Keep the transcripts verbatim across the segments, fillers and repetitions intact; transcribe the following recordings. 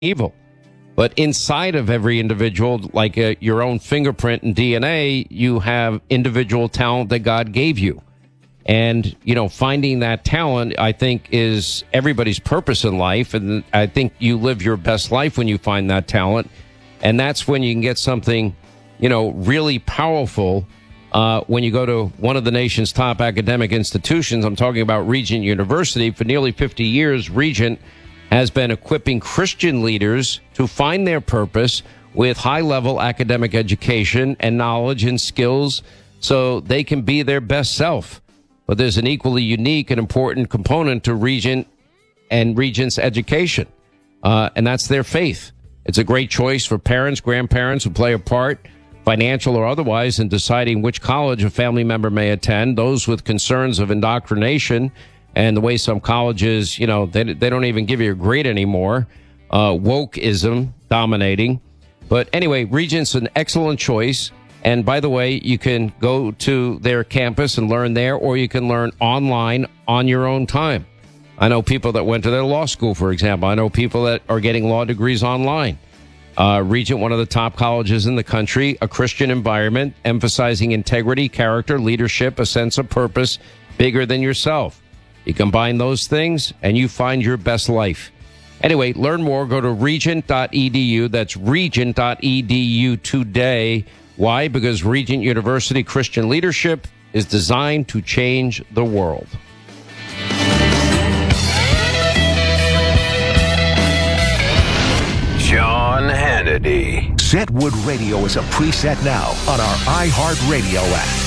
evil. But inside of every individual, like uh, your own fingerprint and D N A, you have individual talent that God gave you. And, you know, finding that talent, I think, is everybody's purpose in life. And I think you live your best life when you find that talent. And that's when you can get something, you know, really powerful uh, when you go to one of the nation's top academic institutions. I'm talking about Regent University. For nearly fifty years, Regent has been equipping Christian leaders to find their purpose with high-level academic education and knowledge and skills so they can be their best self. But there's an equally unique and important component to Regent and Regent's education, uh, and that's their faith. It's a great choice for parents, grandparents who play a part, financial or otherwise, in deciding which college a family member may attend. Those with concerns of indoctrination and the way some colleges, you know, they, they don't even give you a grade anymore. Uh, wokeism dominating. But anyway, Regent's an excellent choice. And by the way, you can go to their campus and learn there, or you can learn online on your own time. I know people that went to their law school, for example. I know people that are getting law degrees online. Uh, Regent, one of the top colleges in the country, a Christian environment, emphasizing integrity, character, leadership, a sense of purpose, bigger than yourself. You combine those things and you find your best life. Anyway, learn more. Go to regent dot e d u. That's regent dot e d u today. Why? Because Regent University Christian leadership is designed to change the world. Sean Hannity. Set Wood Radio is a preset now on our iHeartRadio app.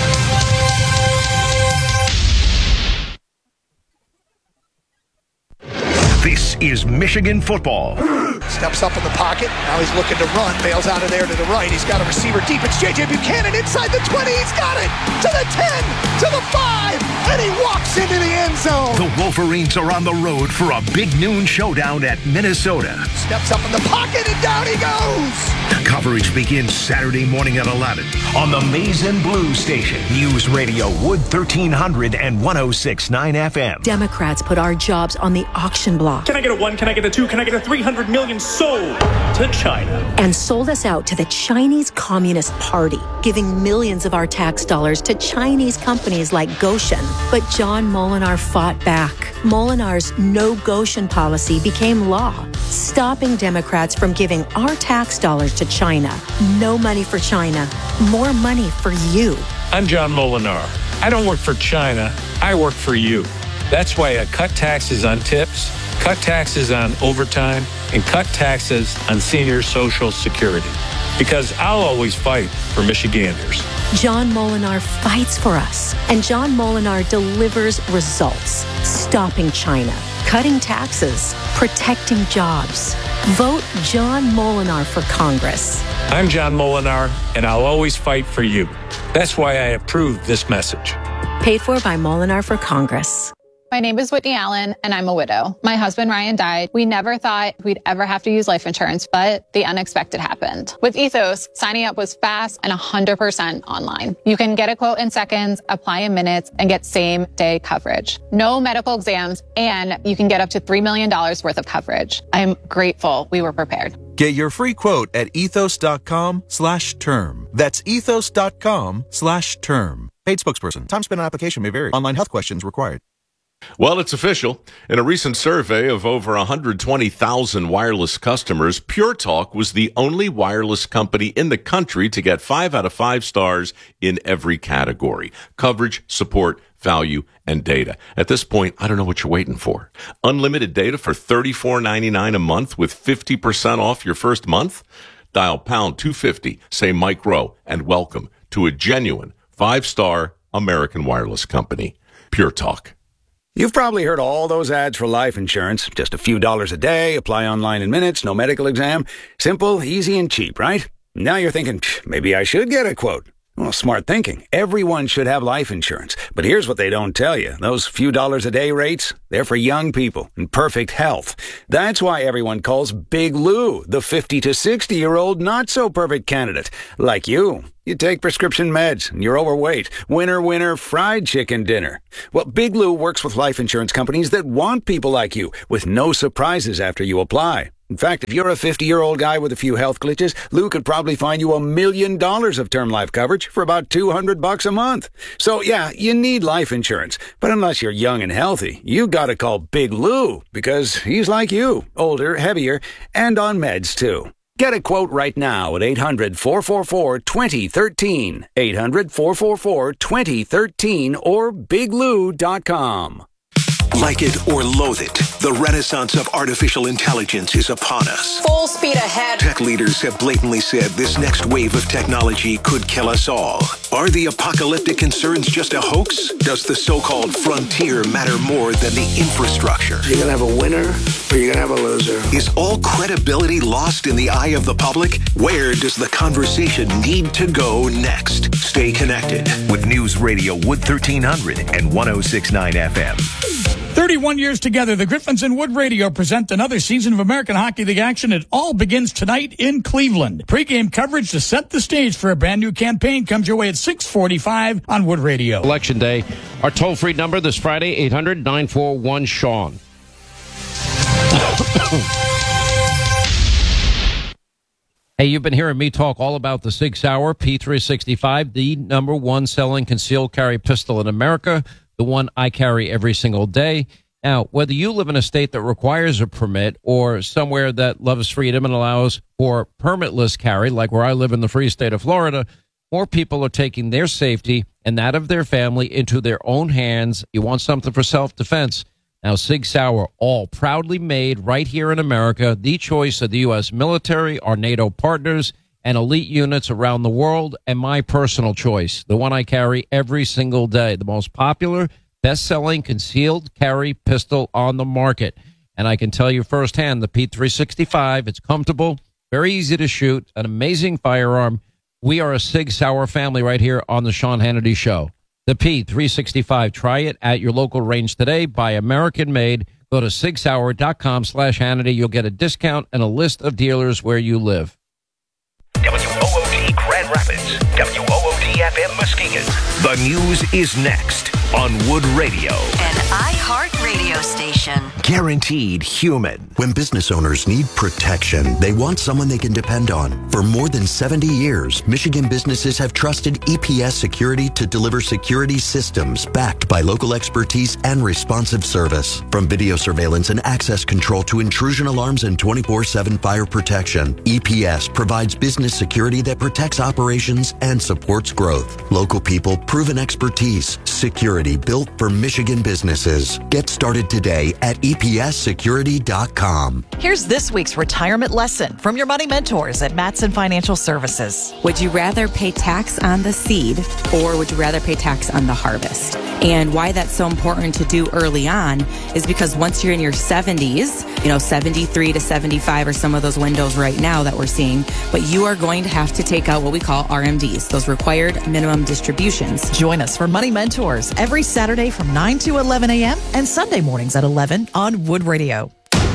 This is Michigan football. Steps up in the pocket. Now he's looking to run. Bails out of there to the right. He's got a receiver deep. It's J J Buchanan inside the twenty. He's got it to the ten, to the five, and he walks into the end zone. The Wolverines are on the road for a big noon showdown at Minnesota. Steps up in the pocket, and down he goes. Coverage begins Saturday morning at eleven on the Maize and Blue Station. News Radio Wood thirteen hundred and one oh six point nine F M. Democrats put our jobs on the auction block. Can I get a one? Can I get a two? Can I get a three hundred million sold to China? And sold us out to the Chinese Communist Party, giving millions of our tax dollars to Chinese companies like Goshen. But John Molinar fought back. Molinar's no Goshen policy became law, stopping Democrats from giving our tax dollars to China. No money for China, more money for you. I'm John Molinar. I don't work for China. I work for you. That's why I cut taxes on tips, cut taxes on overtime, and cut taxes on senior Social Security. Because I'll always fight for Michiganders. John Molinar fights for us, and John Molinar delivers results, stopping China, cutting taxes, protecting jobs. Vote John Molinar for Congress. I'm John Molinar, and I'll always fight for you. That's why I approve this message. Paid for by Molinar for Congress. My name is Whitney Allen, and I'm a widow. My husband, Ryan, died. We never thought we'd ever have to use life insurance, but the unexpected happened. With Ethos, signing up was fast and one hundred percent online. You can get a quote in seconds, apply in minutes, and get same-day coverage. No medical exams, and you can get up to three million dollars worth of coverage. I'm grateful we were prepared. Get your free quote at ethos.com slash term. That's ethos.com slash term. Paid spokesperson. Time spent on application may vary. Online health questions required. Well, it's official. In a recent survey of over one hundred twenty thousand wireless customers, Pure Talk was the only wireless company in the country to get five out of five stars in every category: coverage, support, value, and data. At this point, I don't know what you're waiting for. Unlimited data for thirty-four ninety-nine a month with fifty percent off your first month? Dial pound two fifty, say Mike Rowe, and welcome to a genuine five-star American wireless company. Pure Talk. You've probably heard all those ads for life insurance. Just a few dollars a day, apply online in minutes, no medical exam. Simple, easy, and cheap, right? Now you're thinking, maybe I should get a quote. Well, smart thinking. Everyone should have life insurance. But here's what they don't tell you. Those few dollars a day rates, they're for young people in perfect health. That's why everyone calls Big Lou the fifty to sixty-year-old not-so-perfect candidate. Like you. You take prescription meds, and you're overweight. Winner, winner, fried chicken dinner. Well, Big Lou works with life insurance companies that want people like you, with no surprises after you apply. In fact, if you're a fifty-year-old guy with a few health glitches, Lou could probably find you a million dollars of term life coverage for about two hundred bucks a month. So yeah, you need life insurance. But unless you're young and healthy, you gotta call Big Lou, because he's like you, older, heavier, and on meds too. Get a quote right now at eight hundred, four four four, two zero one three, eight hundred, four four four, two zero one three, or big lou dot com. Like it or loathe it, the renaissance of artificial intelligence is upon us. Full speed ahead. Tech leaders have blatantly said this next wave of technology could kill us all. Are the apocalyptic concerns just a hoax? Does the so-called frontier matter more than the infrastructure? You're going to have a winner or you're going to have a loser. Is all credibility lost in the eye of the public? Where does the conversation need to go next? Stay connected with News Radio Wood thirteen hundred and one oh six point nine F M. thirty-one years together, the Griffins and Wood Radio present another season of American Hockey League action. It all begins tonight in Cleveland. Pre-game coverage to set the stage for a brand new campaign comes your way at six forty-five on Wood Radio. Election Day. Our toll-free number this Friday, eight hundred, nine four one, Sean. Hey, you've been hearing me talk all about the Sig Sauer P three sixty-five, the number one selling concealed carry pistol in America, the one I carry every single day. Now, whether you live in a state that requires a permit or somewhere that loves freedom and allows for permitless carry, like where I live in the free state of Florida, more people are taking their safety and that of their family into their own hands. You want something for self-defense. Now, Sig Sauer, all proudly made right here in America, the choice of the U S military, our NATO partners, and elite units around the world, and my personal choice, the one I carry every single day, the most popular, best-selling concealed carry pistol on the market. And I can tell you firsthand, the P three sixty-five, it's comfortable, very easy to shoot, an amazing firearm. We are a Sig Sauer family right here on the Sean Hannity Show. The P three sixty-five, try it at your local range today, buy American-made. Go to sig sauer dot com slash Hannity. You'll get a discount and a list of dealers where you live. W O O D Grand Rapids, W O O D F M Muskegon. The news is next on Wood Radio. An iHeart radio station. Guaranteed human. When business owners need protection, they want someone they can depend on. For more than seventy years, Michigan businesses have trusted E P S Security to deliver security systems backed by local expertise and responsive service. From video surveillance and access control to intrusion alarms and twenty-four seven fire protection, E P S provides business security that protects operations and supports growth. Local people, proven expertise, security built for Michigan businesses. Get started today at E P S security dot com. Here's this week's retirement lesson from your money mentors at Matson Financial Services. Would you rather pay tax on the seed or would you rather pay tax on the harvest? And why that's so important to do early on is because once you're in your seventies, you know, seventy-three to seventy-five are some of those windows right now that we're seeing, but you are going to have to take out what we call R M Ds, those required minimum distributions. Join us for Money Mentors every Saturday from nine to eleven a.m. and Sunday mornings at eleven on Wood Radio.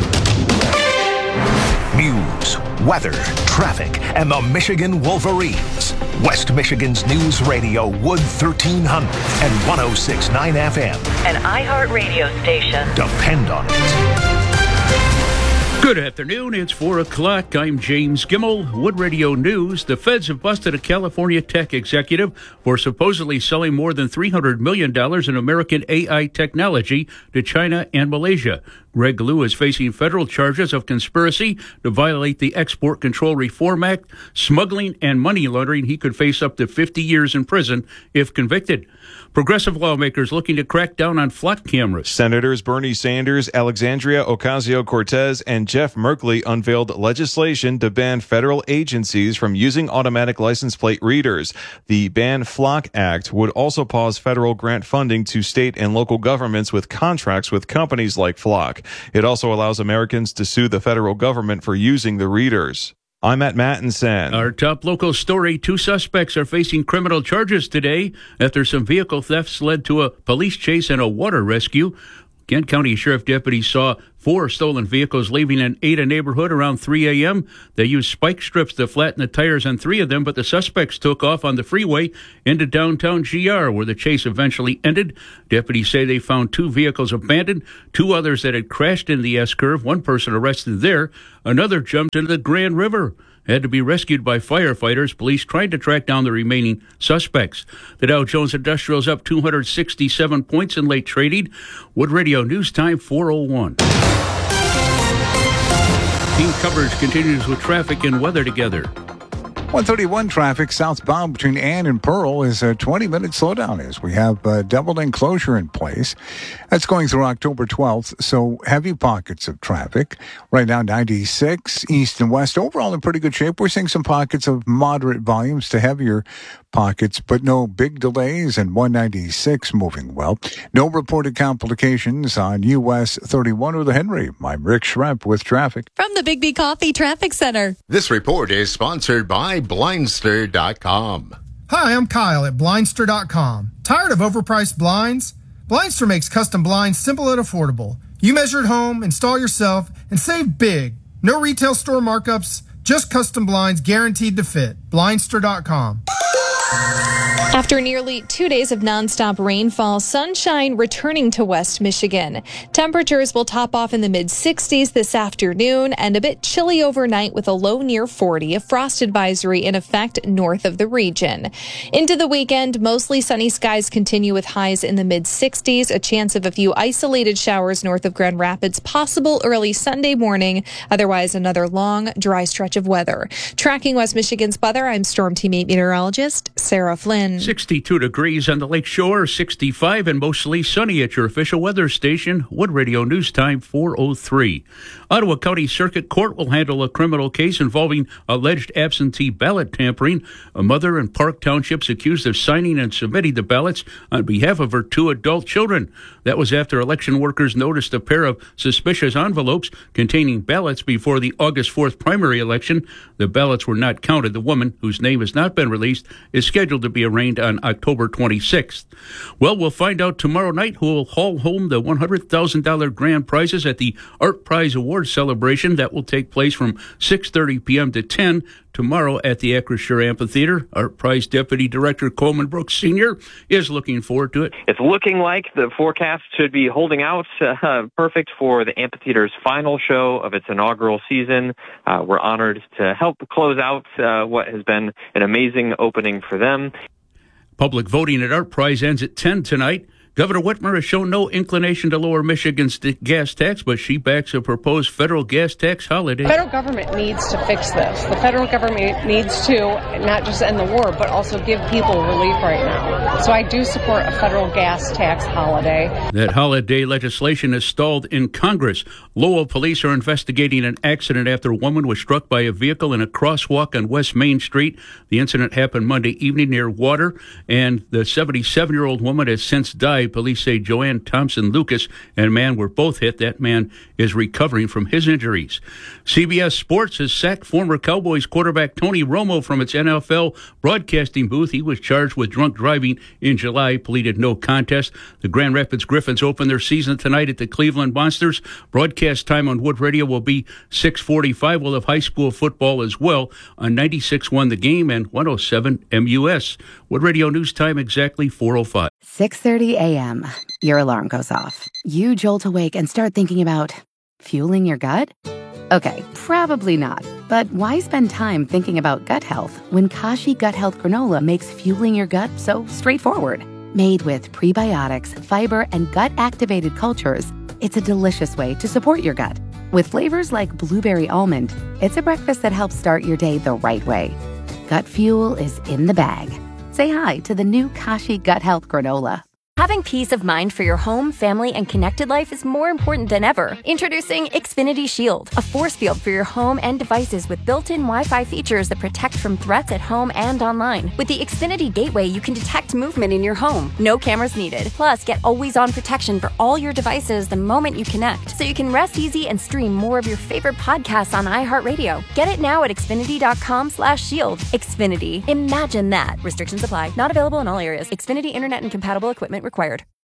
News, weather, traffic, and the Michigan Wolverines. West Michigan's News Radio Wood thirteen hundred and one oh six point nine F M. An iHeart radio station. Depend on it. Good afternoon. It's four o'clock. I'm James Gimmel. Wood Radio News. The feds have busted a California tech executive for supposedly selling more than three hundred million dollars in American A I technology to China and Malaysia. Greg Liu is facing federal charges of conspiracy to violate the Export Control Reform Act, smuggling, and money laundering. He could face up to fifty years in prison if convicted. Progressive lawmakers looking to crack down on flock cameras. Senators Bernie Sanders, Alexandria Ocasio-Cortez, and Jeff Merkley unveiled legislation to ban federal agencies from using automatic license plate readers. The Ban Flock Act would also pause federal grant funding to state and local governments with contracts with companies like Flock. It also allows Americans to sue the federal government for using the readers. I'm at Mattinson. Our top local story, two suspects are facing criminal charges today after some vehicle thefts led to a police chase and a water rescue. Kent County Sheriff deputies saw four stolen vehicles leaving an Ada neighborhood around three a.m. They used spike strips to flatten the tires on three of them, but the suspects took off on the freeway into downtown G R, where the chase eventually ended. Deputies say they found two vehicles abandoned, two others that had crashed in the S-curve, one person arrested there, another jumped into the Grand River. Had to be rescued by firefighters. Police tried to track down the remaining suspects. The Dow Jones Industrial is up two hundred sixty-seven points in late trading. Wood Radio News Time four oh one. Team coverage continues with traffic and weather together. one thirty-one traffic southbound between Ann and Pearl is a twenty-minute slowdown as we have a double lane closure in place. That's going through October twelfth, so heavy pockets of traffic. Right now, ninety-six east and west, overall in pretty good shape. We're seeing some pockets of moderate volumes to heavier pockets, but no big delays, and one ninety-six moving well. No reported complications on U S thirty-one or the Henry. I'm Rick Schremp with traffic. From the Big B Coffee Traffic Center. This report is sponsored by Blindster dot com. Hi, I'm Kyle at Blindster dot com. Tired of overpriced blinds? Blindster makes custom blinds simple and affordable. You measure at home, install yourself, and save big. No retail store markups, just custom blinds guaranteed to fit. Blindster dot com. After nearly two days of nonstop rainfall, sunshine returning to West Michigan. Temperatures will top off in the mid sixties this afternoon and a bit chilly overnight with a low near forty, a frost advisory in effect north of the region. Into the weekend, mostly sunny skies continue with highs in the mid sixties, a chance of a few isolated showers north of Grand Rapids possible early Sunday morning, otherwise another long, dry stretch of weather. Tracking West Michigan's weather, I'm Storm Team eight meteorologist Sarah Flynn. sixty-two degrees on the Lake Shore, sixty-five and mostly sunny at your official weather station. Wood Radio News Time four oh three. Ottawa County Circuit Court will handle a criminal case involving alleged absentee ballot tampering. A mother in Park Township's accused of signing and submitting the ballots on behalf of her two adult children. That was after election workers noticed a pair of suspicious envelopes containing ballots before the August fourth primary election. The ballots were not counted. The woman, whose name has not been released, is scheduled to be arraigned on October twenty-sixth. Well, we'll find out tomorrow night who will haul home the one hundred thousand dollars grand prizes at the Art Prize Awards celebration. That will take place from six thirty p.m. to ten tomorrow at the Acrisure Amphitheater. Art Prize Deputy Director Coleman Brooks Senior is looking forward to it. It's looking like the forecast should be holding out, uh, perfect for the amphitheater's final show of its inaugural season. Uh, we're honored to help close out uh, what has been an amazing opening for them. Public voting at Art Prize ends at ten tonight. Governor Whitmer has shown no inclination to lower Michigan's gas tax, but she backs a proposed federal gas tax holiday. The federal government needs to fix this. The federal government needs to not just end the war, but also give people relief right now. So I do support a federal gas tax holiday. That holiday legislation is stalled in Congress. Lowell police are investigating an accident after a woman was struck by a vehicle in a crosswalk on West Main Street. The incident happened Monday evening near Water, and the seventy-seven-year-old woman has since died. Police say Joanne Thompson Lucas and a man were both hit. That man is recovering from his injuries. C B S Sports has sacked former Cowboys quarterback Tony Romo from its N F L broadcasting booth. He was charged with drunk driving in July, pleaded no contest. The Grand Rapids Griffins open their season tonight at the Cleveland Monsters. Broadcast time on Wood Radio will be six forty-five. We'll have high school football as well on ninety-six point one The Game and one oh seven M U S. Wood Radio News Time exactly four oh five. six thirty a.m. Your alarm goes off. You jolt awake and start thinking about fueling your gut? Okay, probably not. But why spend time thinking about gut health when Kashi Gut Health Granola makes fueling your gut so straightforward? Made with prebiotics, fiber, and gut-activated cultures, it's a delicious way to support your gut. With flavors like blueberry almond, it's a breakfast that helps start your day the right way. Gut fuel is in the bag. Say hi to the new Kashi Gut Health Granola. Having peace of mind for your home, family, and connected life is more important than ever. Introducing Xfinity Shield, a force field for your home and devices with built-in Wi-Fi features that protect from threats at home and online. With the Xfinity Gateway, you can detect movement in your home. No cameras needed. Plus, get always-on protection for all your devices the moment you connect, so you can rest easy and stream more of your favorite podcasts on iHeartRadio. Get it now at Xfinity.com slash shield. Xfinity. Imagine that. Restrictions apply. Not available in all areas. Xfinity Internet and compatible equipment required.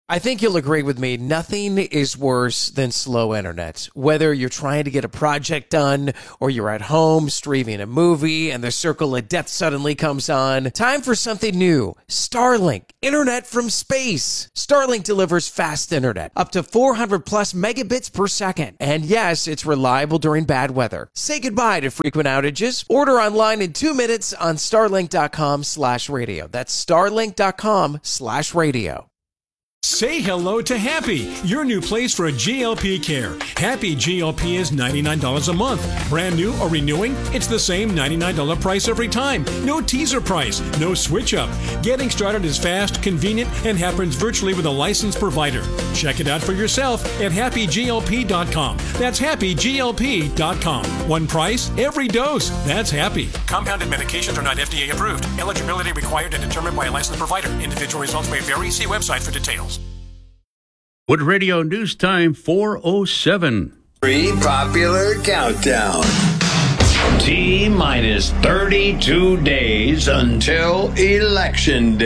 I think you'll agree with me. Nothing is worse than slow internet. Whether you're trying to get a project done or you're at home streaming a movie and the circle of death suddenly comes on. Time for something new. Starlink. Internet from space. Starlink delivers fast internet. Up to four hundred plus megabits per second. And yes, it's reliable during bad weather. Say goodbye to frequent outages. Order online in two minutes on starlink.com slash radio. That's starlink.com slash radio. Say hello to Happy, your new place for G L P care. Happy G L P is ninety-nine dollars a month. Brand new or renewing, it's the same ninety-nine dollars price every time. No teaser price, no switch up. Getting started is fast, convenient, and happens virtually with a licensed provider. Check it out for yourself at happy G L P dot com. That's happy G L P dot com. One price, every dose. That's Happy. Compounded medications are not F D A approved. Eligibility required and determined by a licensed provider. Individual results may vary. See website for details. Wood Radio News Time four oh seven. Free popular countdown. T minus thirty-two days until Election Day.